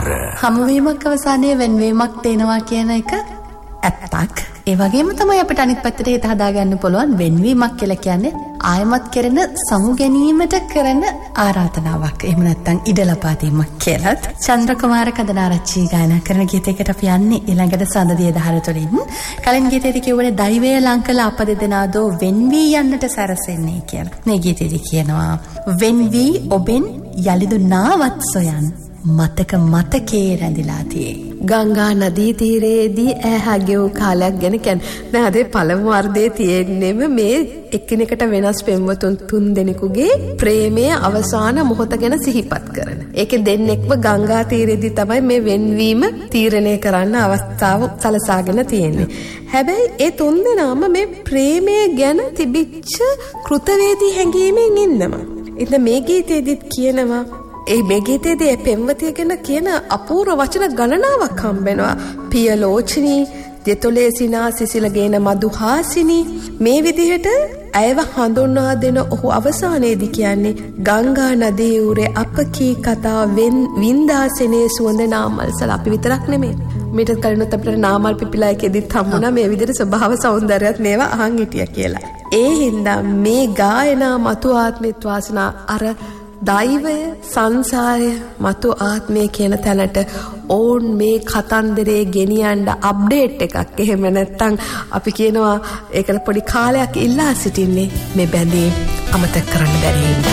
හමුවීමක් අවසානයේ වෙන්වීමක් තියෙනවා කියන එක ඇත්තක්. ඒ වගේම තමයි අපිට අනිත් පැත්තට හිත හදාගන්න පුළුවන් වෙන්වීමක් කියලා කියන්නේ ආයමත් කරන සමු ගැනීමට කරන ආරාධනාවක්. එහෙම නැත්නම් ඉඩ ලබා දීමක් කියලාත්. චන්ද්‍රකුමාර කඳනාරච්චි ගායනා කරන ගීතයකට අපි යන්නේ ඊළඟට සඳදිය දහර තුලින්. කලින් ගීතයේදී කියවනේ දෛවය ලංකල අප දෙදෙනාදෝ වෙන්වී යන්නට සැරසෙන්නේ කියලා. මේ ගීතයේදී කියනවා වෙන්වී ඔබෙන් යලිදු නාවත් සොයන් මතක මතකේ රැඳිලා තියේ. ගංගා නදී තීරයේදී ඈහගේ වූ කාලයක් ගැන කියන්නේ දැන් අද පළමු වර්ධයේ තියෙන්නේම මේ එකිනෙකට වෙනස් පෙම්වතුන් තුන් දෙනෙකුගේ ප්‍රේමයේ අවසාන මොහොත ගැන සිහිපත් කරන. ඒකේ දෙන්නෙක්ව ගංගා තීරයේදී තමයි මේ වෙන්වීම තීරණය කරන්න අවස්ථාව සලසාගෙන තියෙන්නේ. හැබැයි ඒ තුන් දෙනාම මේ ප්‍රේමය ගැන තිබිච්ච කෘතවේදී හැඟීමෙන් ඉන්නවා. ඉතින් මේ ගීතයේදීත් කියනවා ඒ මෙගීතේදී ඒ පෙම්වතිය ගැන කියන අපූර්ව වචන ගණනාවක් හම්බෙනවා. පියලෝචනී, දෙතොලේ සිනා සිසිලගේන මදුහාසිනී මේ විදිහට ඇයව හඳුන්වා දෙන ඔහු අවසානයේදී කියන්නේ ගංගා නදී උරේ අපකී කතා වින්දාසනේ සුවඳ නාමල්සල. අපි විතරක් නෙමෙයි. මීට කලිනුත් අපිට නාමල් පිපිලා එකෙදිත් හම්බුණා මේ විදිහට ස්වභාව සෞන්දර්යයත් මේවා අහන් හිටියා කියලා. ඒ හින්දා මේ ගායනා මතු ආත්මිත් වාසනා අර දෛවය සංසාරය මතු ආත්මය කියන තැනට ඕන් මේ කතන්දරේ ගෙනියන්න අප්ඩේට් එකක්. එහෙම නැත්නම් අපි කියනවා ඒකට පොඩි කාලයක් ඉල්ලා සිටින්නේ මේ බැඳීම් අමතක කරන්න බැරි හින්දා.